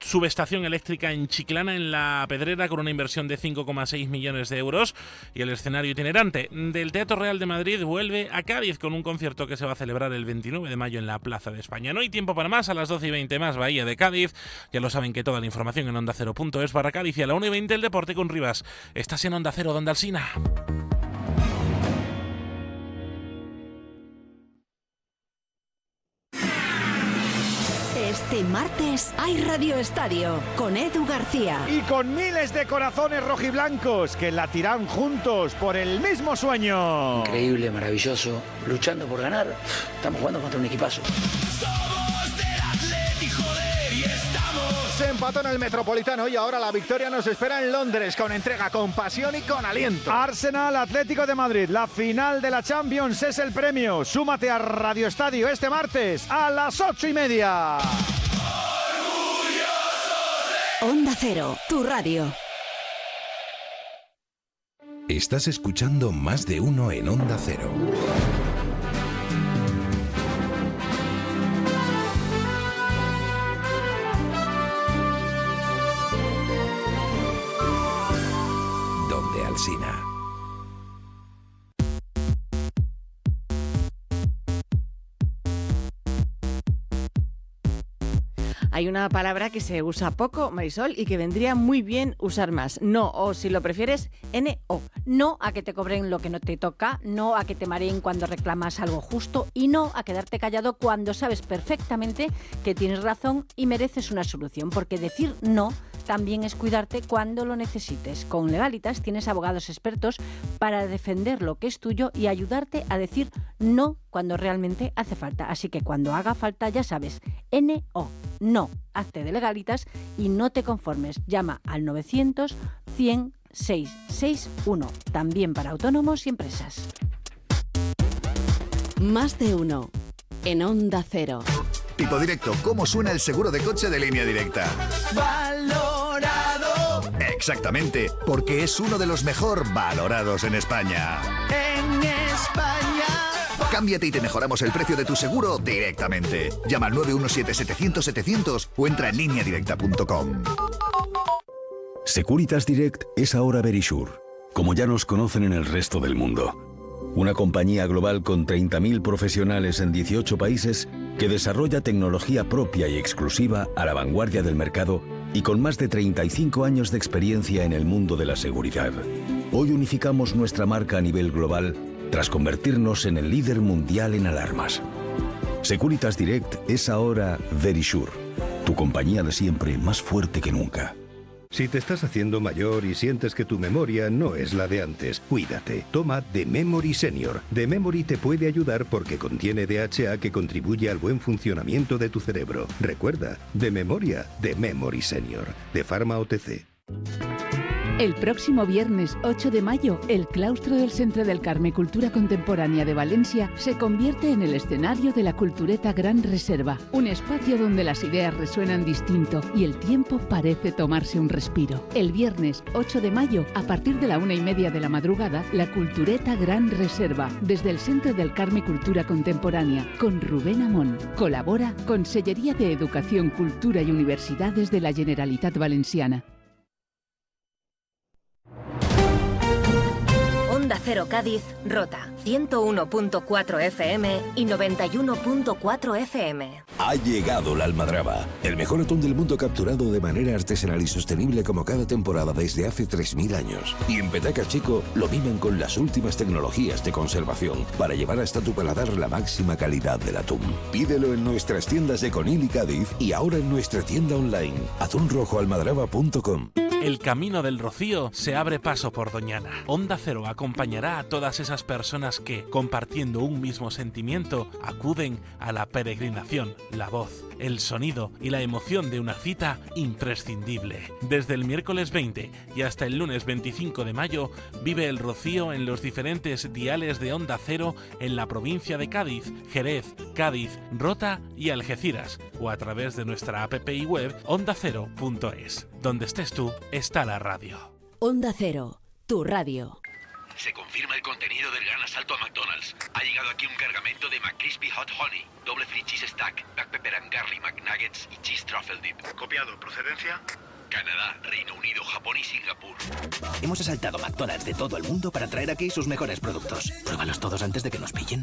subestación eléctrica en Chiclana, en La Pedrera, con una inversión de 5,6 millones de euros, y el escenario itinerante del Teatro Real de Madrid vuelve a Cádiz con un concierto que se va a celebrar el 29 de mayo en la Plaza de España. No hay tiempo para más. A las 12:20 más Bahía de Cádiz. Ya lo saben que toda la información en ondacero.es/Cádiz, y a la 1:20 el deporte con Rivas. Estás en Onda Cero, donde Alsina. Este martes hay Radio Estadio con Edu García. Y con miles de corazones rojiblancos que latirán juntos por el mismo sueño. Increíble, maravilloso, luchando por ganar. Estamos jugando contra un equipazo. Somos del Atleti, joder, y estamos. Se empató en el Metropolitano y ahora la victoria nos espera en Londres con entrega, con pasión y con aliento. Arsenal Atlético de Madrid, la final de la Champions es el premio. Súmate a Radio Estadio este martes a las 8:30. Onda Cero, tu radio. Estás escuchando Más de Uno en Onda Cero. Donde Alsina. Hay una palabra que se usa poco, Marisol, y que vendría muy bien usar más. No, o si lo prefieres, NO. No a que te cobren lo que no te toca, no a que te mareen cuando reclamas algo justo y no a quedarte callado cuando sabes perfectamente que tienes razón y mereces una solución. Porque decir no también es cuidarte cuando lo necesites. Con Legalitas tienes abogados expertos para defender lo que es tuyo y ayudarte a decir no cuando realmente hace falta. Así que cuando haga falta, ya sabes, NO. No, hazte de Legalitas y no te conformes. Llama al 900 100 661. También para autónomos y empresas. Más de uno en Onda Cero. Tipo Directo, ¿cómo suena el seguro de coche de Línea Directa? Valorado. Exactamente, porque es uno de los mejor valorados en España. En España. Cámbiate y te mejoramos el precio de tu seguro directamente. Llama al 917-700-700 o entra en lineadirecta.com. Securitas Direct es ahora Verisure, como ya nos conocen en el resto del mundo. Una compañía global con 30.000 profesionales en 18 países que desarrolla tecnología propia y exclusiva a la vanguardia del mercado y con más de 35 años de experiencia en el mundo de la seguridad. Hoy unificamos nuestra marca a nivel global tras convertirnos en el líder mundial en alarmas. Securitas Direct es ahora Verisure, tu compañía de siempre más fuerte que nunca. Si te estás haciendo mayor y sientes que tu memoria no es la de antes, cuídate. Toma The Memory Senior. The Memory te puede ayudar porque contiene DHA que contribuye al buen funcionamiento de tu cerebro. Recuerda, de memoria, The Memory Senior, de Pharma OTC. El próximo viernes 8 de mayo, el claustro del Centre del Carme Cultura Contemporánea de Valencia se convierte en el escenario de la Cultureta Gran Reserva, un espacio donde las ideas resuenan distinto y el tiempo parece tomarse un respiro. El viernes 8 de mayo, a partir de la 1:30 de la madrugada, la Cultureta Gran Reserva, desde el Centre del Carme Cultura Contemporánea, con Rubén Amón. Colabora Consellería de Educación, Cultura y Universidades de la Generalitat Valenciana. Onda Cero Cádiz, Rota, 101.4 FM y 91.4 FM. Ha llegado la almadraba, el mejor atún del mundo capturado de manera artesanal y sostenible como cada temporada desde hace 3.000 años. Y en Petaca Chico lo miman con las últimas tecnologías de conservación para llevar hasta tu paladar la máxima calidad del atún. Pídelo en nuestras tiendas de Conil y Cádiz y ahora en nuestra tienda online, atunrojoalmadraba.com. El camino del Rocío se abre paso por Doñana. Onda Cero acompañará a todas esas personas que, compartiendo un mismo sentimiento, acuden a la peregrinación, la voz, el sonido y la emoción de una cita imprescindible. Desde el miércoles 20 y hasta el lunes 25 de mayo, vive el Rocío en los diferentes diales de Onda Cero en la provincia de Cádiz, Jerez, Cádiz, Rota y Algeciras, o a través de nuestra app y web ondacero.es. Donde estés tú, está la radio. Onda Cero, tu radio. Se confirma el contenido del gran asalto a McDonald's. Ha llegado aquí un cargamento de McCrispy Hot Honey, doble free cheese stack, black pepper and garlic McNuggets y cheese truffle dip. Copiado. ¿Procedencia? Canadá, Reino Unido, Japón y Singapur. Hemos asaltado McDonald's de todo el mundo para traer aquí sus mejores productos. Pruébalos todos antes de que nos pillen.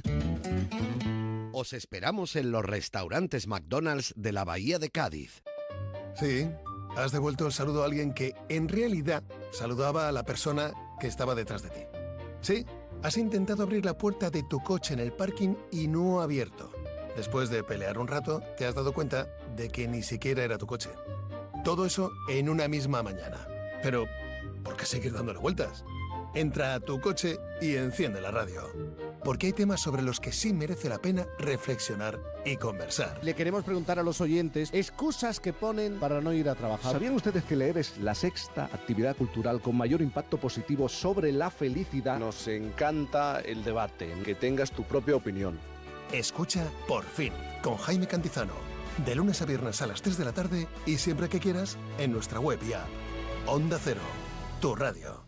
Os esperamos en los restaurantes McDonald's de la Bahía de Cádiz. Sí, has devuelto el saludo a alguien que, en realidad, saludaba a la persona que estaba detrás de ti. Sí, has intentado abrir la puerta de tu coche en el parking y no ha abierto. Después de pelear un rato, te has dado cuenta de que ni siquiera era tu coche. Todo eso en una misma mañana. Pero, ¿por qué seguir dándole vueltas? Entra a tu coche y enciende la radio. Porque hay temas sobre los que sí merece la pena reflexionar y conversar. Le queremos preguntar a los oyentes excusas que ponen para no ir a trabajar. ¿Sabían ustedes que leer es la sexta actividad cultural con mayor impacto positivo sobre la felicidad? Nos encanta el debate, que tengas tu propia opinión. Escucha Por Fin, con Jaime Cantizano. De lunes a viernes a las 3 de la tarde y siempre que quieras en nuestra web y app. Onda Cero, tu radio.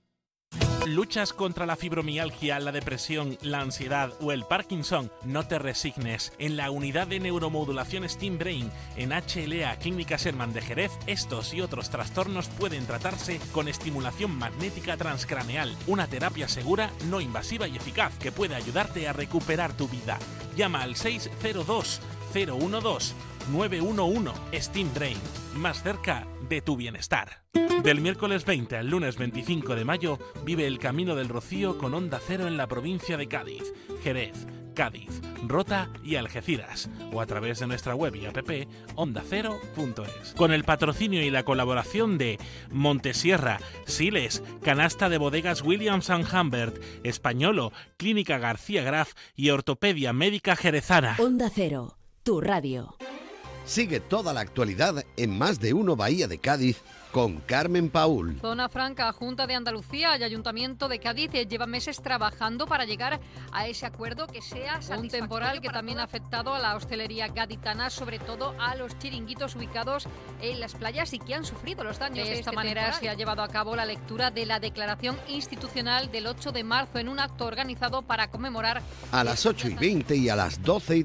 ¿Luchas contra la fibromialgia, la depresión, la ansiedad o el Parkinson? No te resignes. En la unidad de neuromodulación Steam Brain en HLA Clínicas Hermann de Jerez, estos y otros trastornos pueden tratarse con estimulación magnética transcraneal, una terapia segura, no invasiva y eficaz que puede ayudarte a recuperar tu vida. Llama al 602 012 911 Steam Brain, más cerca de tu bienestar. Del miércoles 20 al lunes 25 de mayo, vive el Camino del Rocío con Onda Cero en la provincia de Cádiz, Jerez, Cádiz, Rota y Algeciras, o a través de nuestra web y app ondacero.es. Con el patrocinio y la colaboración de Montesierra, Siles, Canasta de Bodegas Williams & Humbert, Españolo, Clínica García Graf y Ortopedia Médica Jerezana. Onda Cero, tu radio. Sigue toda la actualidad en Más de Uno Bahía de Cádiz con Carmen Paúl. Zona Franca, Junta de Andalucía y Ayuntamiento de Cádiz llevan meses trabajando para llegar a ese acuerdo que sea satisfactorio. Un temporal que también ha afectado a la hostelería gaditana, sobre todo a los chiringuitos ubicados en las playas y que han sufrido los daños. De esta manera temporal se ha llevado a cabo la lectura de la declaración institucional del 8 de marzo en un acto organizado para conmemorar a las 8:20 y a las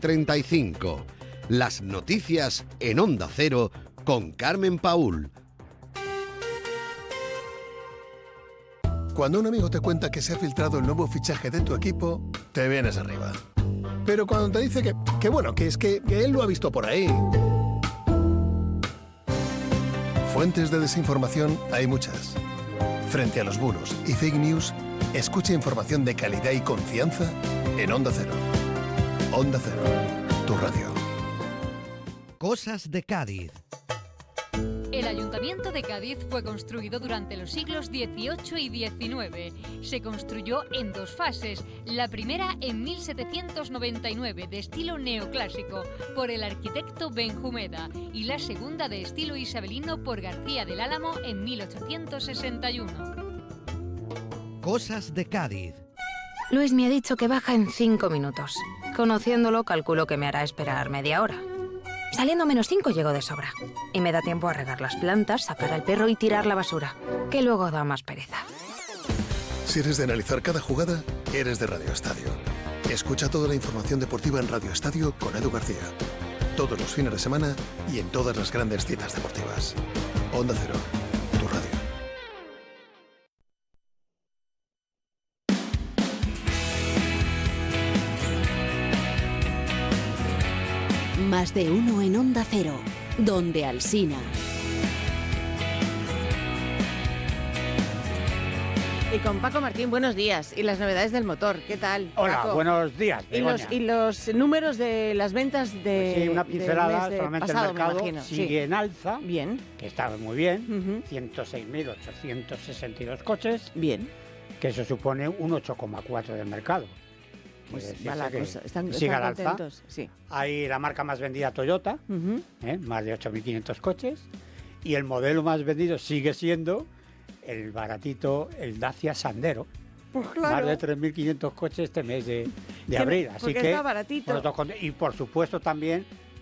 12:35. Las noticias en Onda Cero con Carmen Paúl. Cuando un amigo te cuenta que se ha filtrado el nuevo fichaje de tu equipo, te vienes arriba. Pero cuando te dice que bueno, que es que él lo ha visto por ahí. Fuentes de desinformación hay muchas. Frente a los bulos y fake news, escucha información de calidad y confianza en Onda Cero. Onda Cero, tu radio. Cosas de Cádiz. El Ayuntamiento de Cádiz fue construido durante los siglos XVIII y XIX. Se construyó en dos fases. La primera en 1799, de estilo neoclásico, por el arquitecto Benjumeda, y la segunda de estilo isabelino por García del Álamo en 1861. Cosas de Cádiz. Luis me ha dicho que baja en 5 minutos. Conociéndolo, calculo que me hará esperar media hora. Saliendo -5 llego de sobra. Y me da tiempo a regar las plantas, sacar al perro y tirar la basura, que luego da más pereza. Si eres de analizar cada jugada, eres de Radio Estadio. Escucha toda la información deportiva en Radio Estadio con Edu García. Todos los fines de semana y en todas las grandes citas deportivas. Onda Cero, tu radio. Más de Uno en Onda Cero, donde Alsina. Y con Paco Martín, buenos días. Y las novedades del motor, ¿qué tal? Hola, Paco? buenos días. Y los números de las ventas de. Pues sí, una pincelada, solamente pasado, el mercado imagino, sigue en alza. Bien. Que está muy bien. 106.862 coches. Bien. Que eso supone un 8,4 del mercado. Pues va la cosa. Están contentos. Sí. Hay la marca más vendida Toyota, más de 8.500 coches. Y el modelo más vendido sigue siendo el baratito, el Dacia Sandero. Pues claro. Más de 3.500 coches este mes de abril. Así que está baratito. Y por supuesto también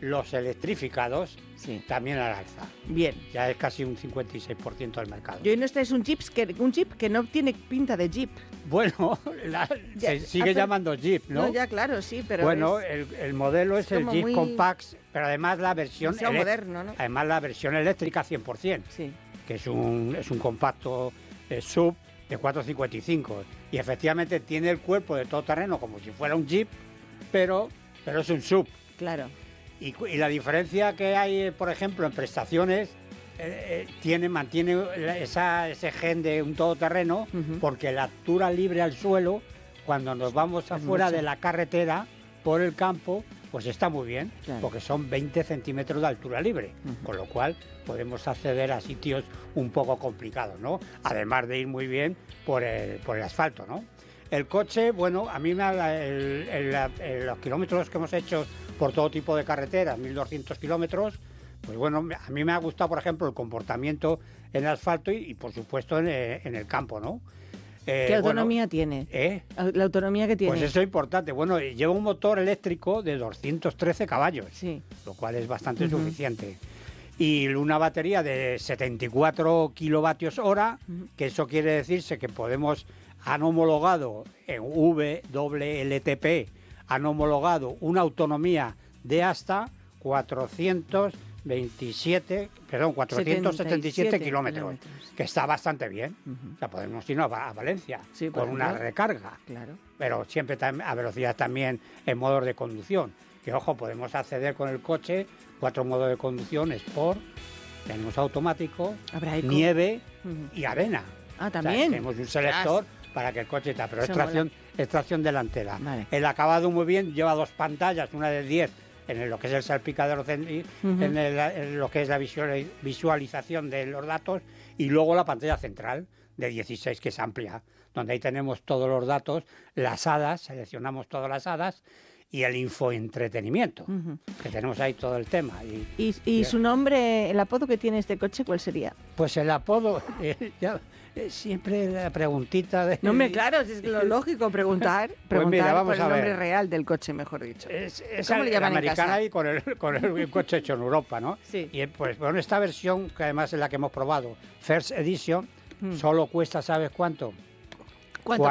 los electrificados también al alza. Bien. Ya es casi un 56% del mercado. Y hoy nos traes un Jeep que no tiene pinta de Jeep. Bueno, se sigue llamando Jeep, ¿no? No, ya claro, sí, pero bueno, el modelo es el Jeep Compact, pero además la versión moderno, ¿no? Además la versión eléctrica 100%, sí. Que es un compacto sub de 455 y efectivamente tiene el cuerpo de todoterreno como si fuera un Jeep, pero es un sub. Claro. Y la diferencia que hay, por ejemplo, en prestaciones, mantiene ese gen de un todoterreno, porque la altura libre al suelo, cuando nos vamos afuera de la carretera, por el campo, pues está muy bien, claro. Porque son 20 centímetros de altura libre, con lo cual podemos acceder a sitios un poco complicados, ¿no? Además de ir muy bien por el asfalto, ¿no? El coche, bueno, a mí los kilómetros que hemos hecho por todo tipo de carreteras, 1.200 kilómetros, pues bueno, a mí me ha gustado, por ejemplo, el comportamiento en el asfalto y por supuesto, en el campo, ¿no? ¿Qué autonomía tiene? La autonomía que tiene. Pues eso es importante. Bueno, lleva un motor eléctrico de 213 caballos, lo cual es bastante suficiente. Y una batería de 74 kilovatios hora, que eso quiere decirse que han homologado en WLTP, han homologado una autonomía de hasta 477 kilómetros, que está bastante bien. O sea, podemos irnos a Valencia con una recarga, claro. Pero siempre a velocidad también en modos de conducción. Que ojo, podemos acceder con el coche 4 modos de conducción: Sport, tenemos automático, nieve y arena. También. O sea, tenemos un selector para que el coche está, pero es tracción delantera. Vale. El acabado muy bien, lleva 2 pantallas, una de 10 en lo que es el salpicadero, en lo que es la visualización de los datos, y luego la pantalla central de 16, que es amplia, donde ahí tenemos todos los datos, las hadas, seleccionamos todas las hadas, y el infoentretenimiento, que tenemos ahí todo el tema. ¿Y su nombre, el apodo que tiene este coche, cuál sería? Pues el apodo, siempre la preguntita de... No, hombre, claro, es lo lógico preguntar pues mira, vamos por el nombre ver. real del coche, mejor dicho. Es ¿Cómo le llaman la americana en casa? y con el coche hecho en Europa, ¿no? Sí. Y pues bueno, esta versión, que además es la que hemos probado, First Edition, solo cuesta, ¿sabes cuánto? ¿Cuánto,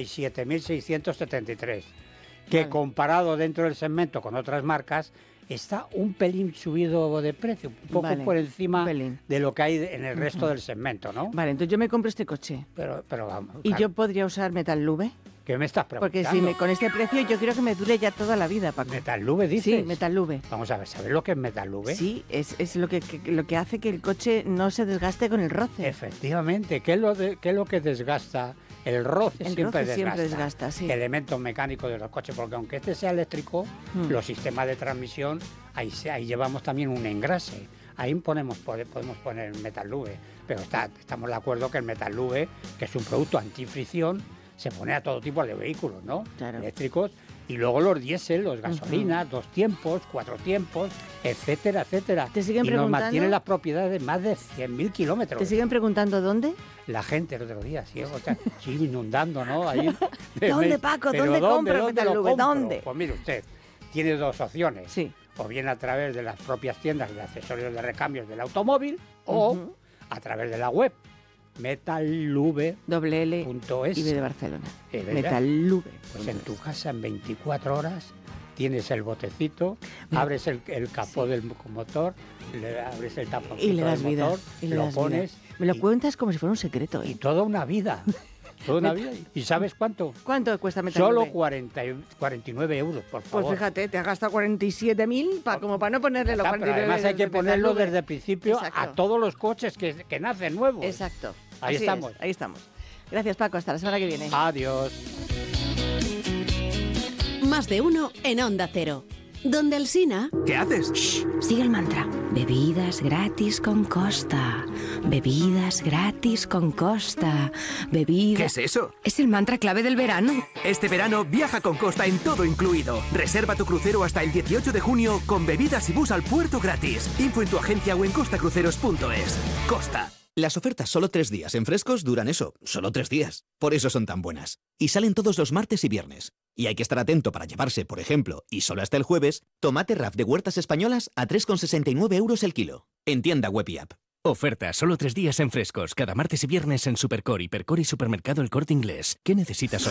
47.673. Que comparado dentro del segmento con otras marcas, está un pelín subido de precio, un poco por encima de lo que hay en el resto del segmento, ¿no? Vale, entonces yo me compro este coche. Pero vamos. ¿Y yo podría usar Metal Lube? ¿Qué me estás preguntando? Porque con este precio yo quiero que me dure ya toda la vida, Paco. ¿Metal Lube dices? Sí, Metal Lube. Vamos a ver, ¿sabes lo que es Metal Lube? Sí, es lo que hace que el coche no se desgaste con el roce. Efectivamente, ¿qué es lo que desgasta? El roce siempre desgasta, sí. Elementos mecánicos de los coches, porque aunque este sea eléctrico, los sistemas de transmisión, ahí llevamos también un engrase. Ahí podemos poner Metal Lube, pero estamos de acuerdo que el Metal Lube, que es un producto antifricción, se pone a todo tipo de vehículos, ¿no? Claro. Eléctricos, y luego los diésel, los gasolinas, 2 tiempos, 4 tiempos, etcétera, etcétera. ¿Te siguen y preguntando? Nos mantienen las propiedades de más de 100.000 kilómetros. ¿Te siguen preguntando dónde? La gente el otro día, sigue inundando, ¿no? Ahí, ¿Dónde, Paco? ¿Dónde compro el Metal Lube? ¿Dónde? Pues mire usted, tiene 2 opciones. Sí. O bien a través de las propias tiendas de accesorios de recambios del automóvil, o a través de la web. Metallube.es y de Barcelona. Metal Lube. Pues en tu casa en 24 horas tienes el botecito, abres el capó del motor, le abres el taponcito y le das del vida, motor, y le lo das pones. Vida. Me lo cuentas como si fuera un secreto. Y toda una vida. Toda una vida. ¿Y sabes cuánto? ¿Cuánto cuesta Metal Solo Lube? 49 euros, por favor. Pues fíjate, te has gastado 47.000 como para no ponerle los 49. Además hay que ponerlo desde el principio. Exacto. A todos los coches que nacen nuevos. Exacto. Ahí estamos. Ahí estamos. Gracias, Paco. Hasta la semana que viene. Adiós. Más de uno en Onda Cero. Donde Alsina... ¿Qué haces? Shh, sigue el mantra. Bebidas gratis con Costa. Bebidas gratis con Costa. Bebidas... ¿Qué es eso? Es el mantra clave del verano. Este verano viaja con Costa en todo incluido. Reserva tu crucero hasta el 18 de junio con bebidas y bus al puerto gratis. Info en tu agencia o en costacruceros.es. Costa. Las ofertas solo 3 días en Frescos duran eso, solo 3 días. Por eso son tan buenas. Y salen todos los martes y viernes. Y hay que estar atento para llevarse, por ejemplo, y solo hasta el jueves, tomate RAF de Huertas Españolas a 3,69 € el kilo. En tienda web y app. Oferta solo 3 días en frescos, cada martes y viernes en Supercore, Hipercore y Supermercado El Corte Inglés. ¿Qué necesitas hoy?